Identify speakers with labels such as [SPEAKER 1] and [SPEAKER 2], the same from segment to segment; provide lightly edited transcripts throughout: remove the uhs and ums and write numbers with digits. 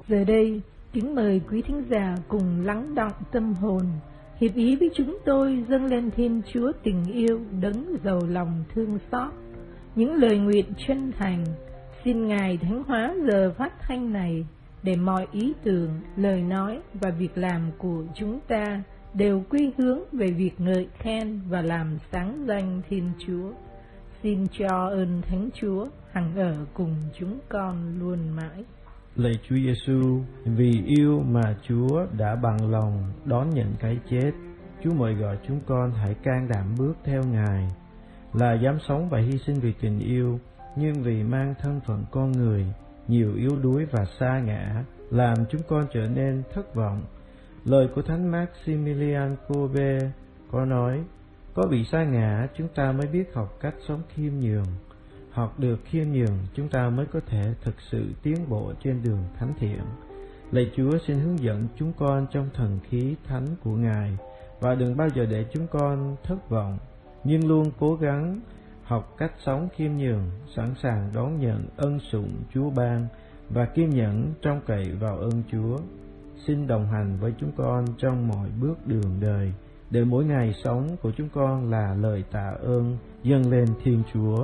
[SPEAKER 1] Giờ đây, kính mời quý thính giả cùng lắng đọng tâm hồn, hiệp ý với chúng tôi dâng lên Thiên Chúa tình yêu đấng giàu lòng thương xót. Những lời nguyện chân thành, xin Ngài thánh hóa giờ phát thanh này, để mọi ý tưởng, lời nói và việc làm của chúng ta đều quy hướng về việc ngợi khen và làm sáng danh Thiên Chúa. Xin cho ơn Thánh Chúa hằng ở cùng chúng con luôn mãi.
[SPEAKER 2] Lạy Chúa Giêsu, vì yêu mà Chúa đã bằng lòng đón nhận cái chết, Chúa mời gọi chúng con hãy can đảm bước theo Ngài, là dám sống và hy sinh vì tình yêu, nhưng vì mang thân phận con người, nhiều yếu đuối và sa ngã, làm chúng con trở nên thất vọng. Lời của Thánh Maximilian Kolbe có nói, có bị sa ngã chúng ta mới biết học cách sống khiêm nhường. Học được khiêm nhường, chúng ta mới có thể thực sự tiến bộ trên đường thánh thiện. Lạy Chúa, xin hướng dẫn chúng con trong thần khí thánh của Ngài, và đừng bao giờ để chúng con thất vọng, nhưng luôn cố gắng học cách sống khiêm nhường, sẵn sàng đón nhận ân sủng Chúa ban và kiên nhẫn trông cậy vào ơn Chúa. Xin đồng hành với chúng con trong mọi bước đường đời, để mỗi ngày sống của chúng con là lời tạ ơn dâng lên Thiên Chúa.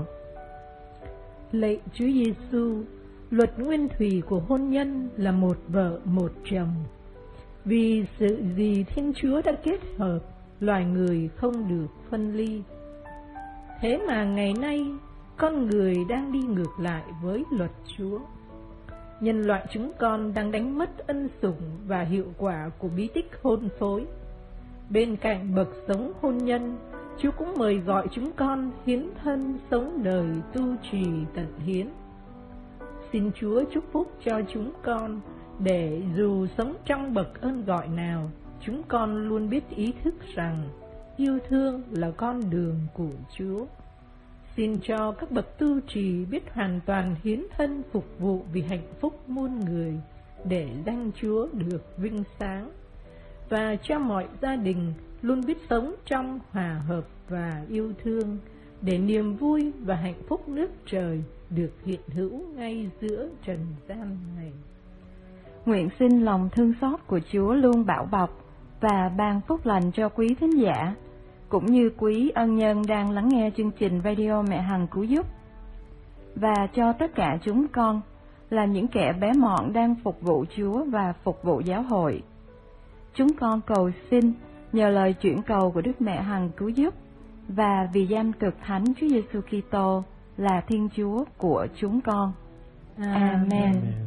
[SPEAKER 1] Lạy Chúa Giêsu, luật nguyên thủy của hôn nhân là một vợ một chồng. Vì sự gì Thiên Chúa đã kết hợp, loài người không được phân ly. Thế mà ngày nay, con người đang đi ngược lại với luật Chúa. Nhân loại chúng con đang đánh mất ân sủng và hiệu quả của bí tích hôn phối. Bên cạnh bậc sống hôn nhân, Chúa cũng mời gọi chúng con hiến thân sống đời tu trì tận hiến. Xin Chúa chúc phúc cho chúng con, để dù sống trong bậc ơn gọi nào, chúng con luôn biết ý thức rằng yêu thương là con đường của Chúa. Xin cho các bậc tu trì biết hoàn toàn hiến thân phục vụ vì hạnh phúc muôn người, để danh Chúa được vinh sáng. Và cho mọi gia đình luôn biết sống trong hòa hợp và yêu thương, để niềm vui và hạnh phúc nước trời được hiện hữu ngay giữa trần gian này.
[SPEAKER 3] Nguyện xin lòng thương xót của Chúa luôn bảo bọc và ban phúc lành cho quý thính giả, cũng như quý ân nhân đang lắng nghe chương trình Radio Mẹ Hằng cứu giúp, và cho tất cả chúng con là những kẻ bé mọn đang phục vụ Chúa và phục vụ giáo hội. Chúng con cầu xin nhờ lời chuyển cầu của Đức Mẹ Hằng cứu giúp, và vì danh cực thánh Chúa Giêsu Kitô là Thiên Chúa của chúng con. Amen.